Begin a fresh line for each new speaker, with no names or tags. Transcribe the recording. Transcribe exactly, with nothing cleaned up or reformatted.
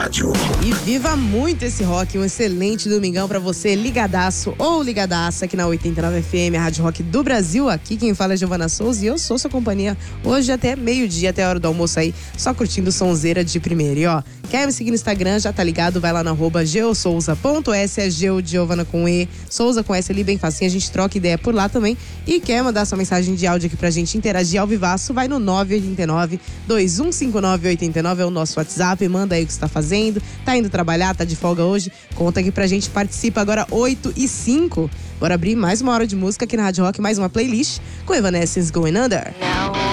rádio.
E viva muito esse rock, um excelente domingão pra você, ligadaço ou ligadaça aqui na oitenta e nove F M, a Rádio Rock do Brasil. Aqui quem fala é Giovana Souza e eu sou sua companhia hoje até meio-dia, até a hora do almoço aí, só curtindo sonzeira de primeira. E ó, quer me seguir no Instagram, já tá ligado, vai lá no arroba geosouza ponto s, é Geo de Giovana com E, Souza com S ali, bem facinho, a gente troca ideia por lá também. E quer mandar sua mensagem de áudio aqui pra gente interagir ao vivaço, vai no nove oito nove, dois um cinco nove, oito nove, é o nosso WhatsApp, manda aí o que você tá fazendo, tá indo trabalhar, tá de folga hoje, conta aqui pra gente, participa agora oito e cinco. Bora abrir mais uma hora de música aqui na Rádio Rock, mais uma playlist com Evanescence Going Under.
Now